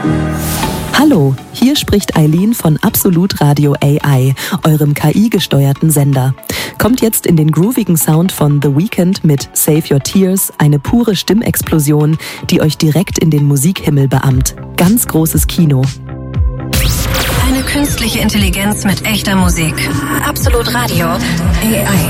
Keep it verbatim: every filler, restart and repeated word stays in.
Hallo, hier spricht Eileen von Absolut Radio A I, eurem K I-gesteuerten Sender. Kommt jetzt in den groovigen Sound von The Weeknd mit Save Your Tears, eine pure Stimmexplosion, die euch direkt in den Musikhimmel beamt. Ganz großes Kino. Eine künstliche Intelligenz mit echter Musik. Absolut Radio A I.